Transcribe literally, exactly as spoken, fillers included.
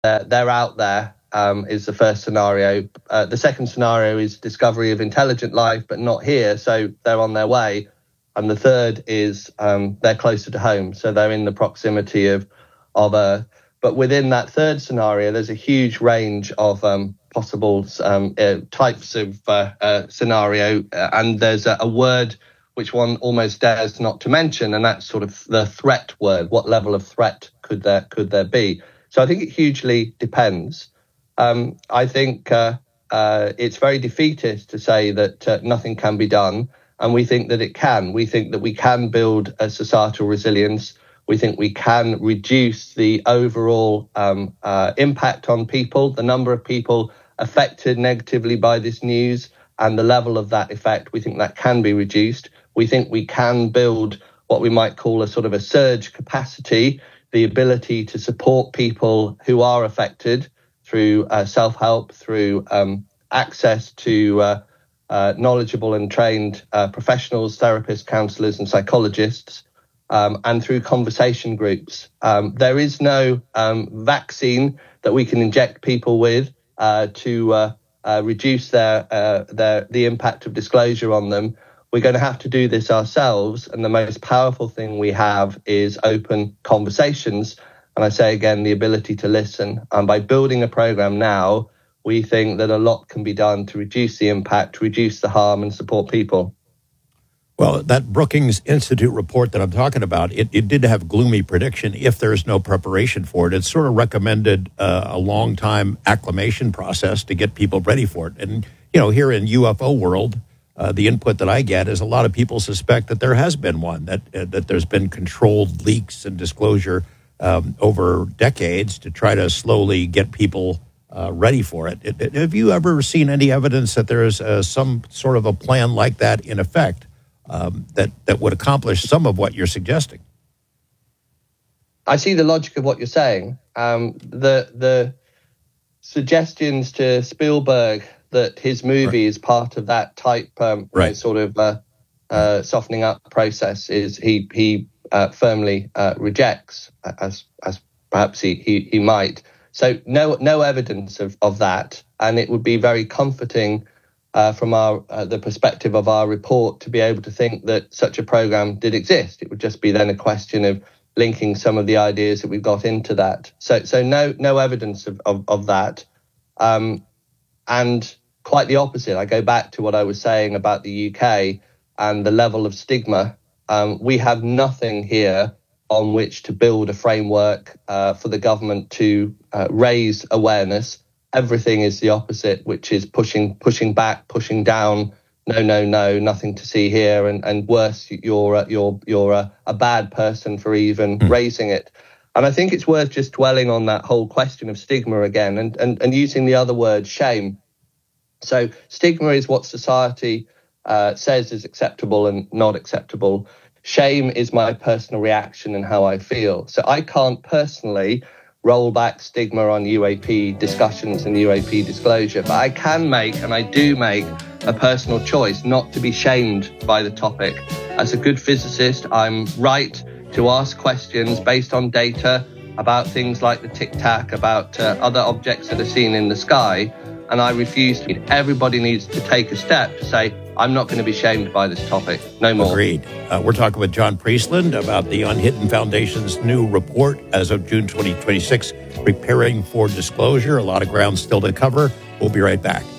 uh, they're out there, um, is the first scenario. Uh, the second scenario is discovery of intelligent life, but not here, so they're on their way. And the third is um, they're closer to home, so they're in the proximity of, of Earth. But within that third scenario, there's a huge range of um, possible um, uh, types of uh, uh, scenario, uh, and there's a, a word which one almost dares not to mention, and that's sort of the threat word. What level of threat could there could there be? So I think it hugely depends. Um, I think uh, uh, it's very defeatist to say that uh, nothing can be done, and we think that it can. We think that we can build a societal resilience. We think we can reduce the overall um, uh, impact on people, the number of people affected negatively by this news, and the level of that effect. We think that can be reduced. We think we can build what we might call a sort of a surge capacity, the ability to support people who are affected through uh, self-help, through um, access to uh, uh, knowledgeable and trained uh, professionals, therapists, counsellors and psychologists, um, and through conversation groups. Um, there is no um, vaccine that we can inject people with uh, to uh, uh, reduce their, uh, their the impact of disclosure on them. We're going to have to do this ourselves. And the most powerful thing we have is open conversations. And I say again, the ability to listen. And by building a program now, we think that a lot can be done to reduce the impact, reduce the harm and support people. Well, that Brookings Institute report that I'm talking about, it, it did have gloomy prediction if there's no preparation for it. It sort of recommended uh, a long time acclimation process to get people ready for it. And, you know, here in U F O world, Uh, the input that I get is a lot of people suspect that there has been one, that uh, that there's been controlled leaks and disclosure um, over decades to try to slowly get people uh, ready for it. It, it. Have you ever seen any evidence that there is uh, some sort of a plan like that in effect um, that, that would accomplish some of what you're suggesting? I see the logic of what you're saying. Um, the the suggestions to Spielberg that his movie right. is part of that type um, right. sort of uh, uh, softening up process is he he uh, firmly uh, rejects, as as perhaps he, he, he might. So no no evidence of, of that, and it would be very comforting uh, from our uh, the perspective of our report to be able to think that such a program did exist. It would just be then a question of linking some of the ideas that we've got into that. So so no no evidence of of, of that, um, and quite the opposite. I go back to what I was saying about the U K and the level of stigma. Um, we have nothing here on which to build a framework uh, for the government to uh, raise awareness. Everything is the opposite, which is pushing pushing back, pushing down. No, no, no, nothing to see here. And, and worse, you're, uh, you're, you're a, a bad person for even mm. raising it. And I think it's worth just dwelling on that whole question of stigma again and, and, and using the other word, shame. So stigma is what society uh, says is acceptable and not acceptable. Shame is my personal reaction and how I feel. So I can't personally roll back stigma on U A P discussions and U A P disclosure, but I can make, and I do make, a personal choice not to be shamed by the topic. As a good physicist, I'm right to ask questions based on data about things like the Tic Tac, about uh, other objects that are seen in the sky. And I refuse to. Everybody needs to take a step to say, I'm not going to be shamed by this topic. No more. Agreed. Uh, we're talking with John Priestland about the Unhidden Foundation's new report as of June twenty twenty-six, Preparing for Disclosure. A lot of ground still to cover. We'll be right back.